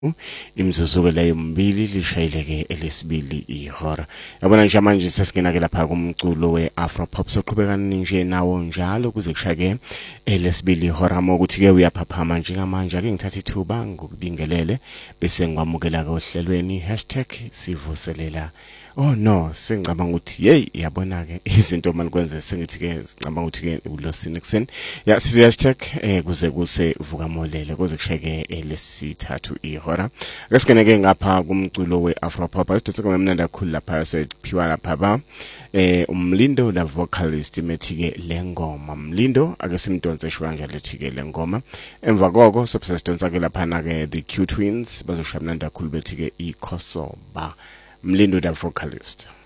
imzuzu leyo mbili lishayeleke elesibili ihora. Yabona nje manje sesingena ke lapha kumculo weAfro Pop soqhubeka nje nawo njalo kuze kushake elesibili ihora ukuthi ke uyaphaphama njengamanje ake ngithatha ithuba ngokubingelele bese ngwamukela ke ohlelweni #sivuselela. Oh no, sengicabanga ukuthi hey yabona ke izinto malikwenze sengithi ke sicabanga ukuthi ke ulosini kuseni. Ya sithi kuze kuse vuka molele kuze kushake lesithathu ihora. Akasingene ke ngapha kumculo weAfro Pop. Asithathe kumnandi kakhulu lapha sephiwa lapha ba umlindo la vocalist methi ke lengoma Mlindo ake simdonse shwa njalo lethi ke lengoma. Emva koko sophisa sidonsa ke lapha na ke the Q Twins bazoshaya mnandi kakhulu bethi ke ikhosoba Mlindo the vocalist.